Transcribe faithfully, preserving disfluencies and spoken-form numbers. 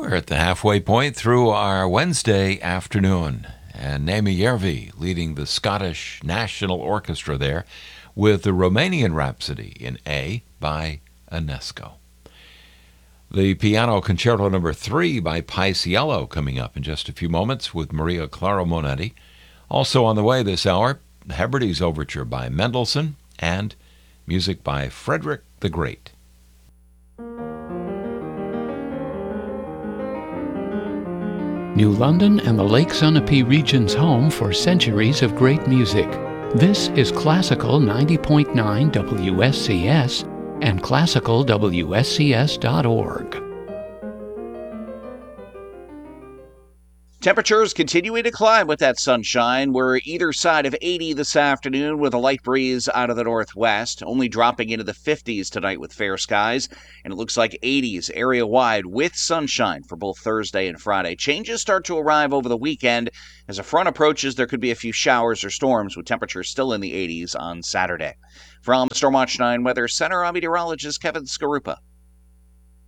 We're at the halfway point through our Wednesday afternoon, and Naomi Järvi leading the Scottish National Orchestra there with the Romanian Rhapsody in A by Ionesco. The Piano Concerto Number three by Paisiello coming up in just a few moments with Maria Clara Monetti. Also on the way this hour, Hebrides Overture by Mendelssohn and music by Frederick the Great. New London and the Lake Sunapee region's home for centuries of great music. This is Classical ninety point nine W S C S and classical W S C S dot org. Temperatures continuing to climb with that sunshine. We're either side of eighty this afternoon with a light breeze out of the northwest, only dropping into the fifties tonight with fair skies. And it looks like eighties area-wide with sunshine for both Thursday and Friday. Changes start to arrive over the weekend. As a front approaches, there could be a few showers or storms with temperatures still in the eighties on Saturday. From Stormwatch nine Weather Center, I'm meteorologist Kevin Skarupa.